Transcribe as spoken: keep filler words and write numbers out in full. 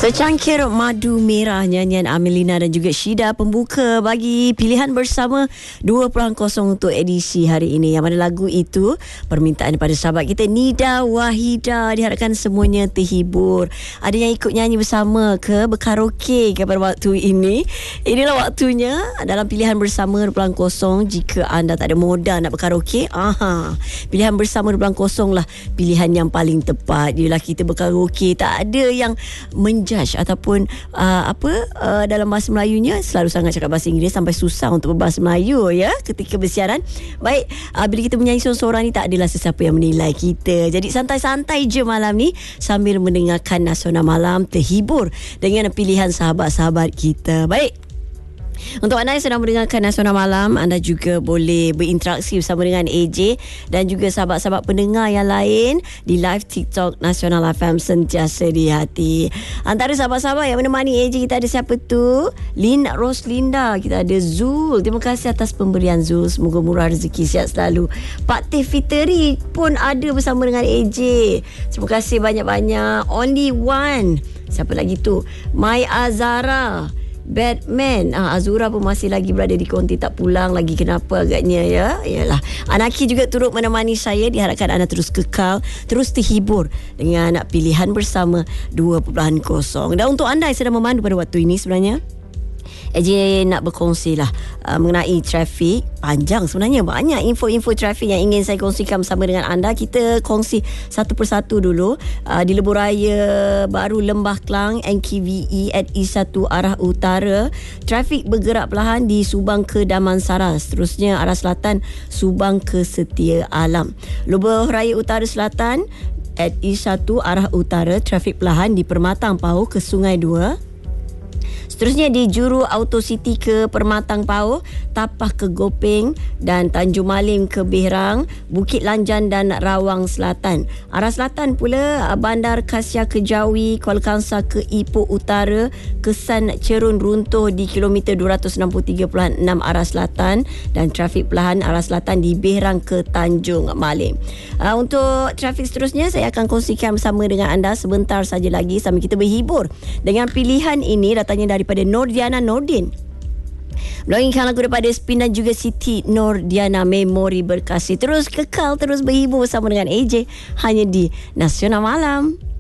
Secangkir madu merah nyanyian Amelina dan juga Syida pembuka bagi pilihan bersama dua kosong untuk edisi hari ini. Yang mana lagu itu permintaan daripada sahabat kita Nida Wahida. Diharapkan semuanya terhibur. Ada yang ikut nyanyi bersama ke berkaraoke ke pada waktu ini. Inilah waktunya dalam pilihan bersama dua kosong. Jika anda tak ada modal nak berkaraoke, aha, pilihan bersama dua kosong lah pilihan yang paling tepat. Yelah, kita berkaraoke tak ada yang men judge ataupun uh, apa uh, dalam bahasa Melayunya selalu sangat cakap bahasa Inggeris sampai susah untuk berbahasa Melayu ya ketika bersiaran. Baik, uh, bila kita menyanyi seorang-seorang ni tak adalah sesiapa yang menilai kita. Jadi santai-santai je malam ni sambil mendengarkan Nasional Malam, terhibur dengan pilihan sahabat-sahabat kita. Baik, untuk anda yang sedang mendengarkan Nasional Malam, anda juga boleh berinteraksi bersama dengan A J dan juga sahabat-sahabat pendengar yang lain di live TikTok Nasional F M sentiasa di hati. Antara sahabat-sahabat yang menemani A J, kita ada siapa tu? Lin Roslinda, kita ada Zul. Terima kasih atas pemberian Zul. Semoga murah rezeki, sihat selalu. Pak Teh Fitri pun ada bersama dengan A J. Terima kasih banyak-banyak. Only One. Siapa lagi tu? Mai Azara, Batman, ah, Azura pun masih lagi berada di konti, tak pulang lagi, kenapa agaknya ya. Yalah, Anaki juga turut menemani saya. Diharapkan anda terus kekal, terus terhibur dengan pilihan bersama dua kosong. Dan untuk anda yang sedang memandu pada waktu ini, sebenarnya A J nak berkongsi lah uh, mengenai trafik. Panjang sebenarnya, banyak info-info trafik yang ingin saya kongsikan bersama dengan anda. Kita kongsi satu persatu dulu. uh, Di Lebuh Raya Baru Lembah Klang N K V E at E satu arah utara, trafik bergerak perlahan di Subang ke Damansara. Seterusnya arah selatan Subang ke Setia Alam. Lebuh Raya Utara Selatan at E satu arah utara, trafik perlahan di Permatang Pauh ke Sungai Dua. Seterusnya di Juru Auto City ke Permatang Pauh, Tapah ke Gopeng dan Tanjung Malim ke Berang, Bukit Lanjan dan Rawang Selatan. Arah selatan pula Bandar Kasia ke Jawi, Kuala Kangsar ke Ipoh Utara, Kesan Cerun runtuh di kilometer dua ratus enam puluh tiga perpuluhan enam arah selatan dan trafik perlahan arah selatan di Berang ke Tanjung Malim. Uh, untuk trafik seterusnya saya akan kongsikan bersama dengan anda sebentar saja lagi sambil kita berhibur dengan pilihan ini datangnya dari daripada Nordiana Nordin. Melonginkan lagu daripada Spin dan juga Siti Nordiana, Memori Berkasih. Terus kekal, terus berhibur bersama dengan A J hanya di Nasional Malam.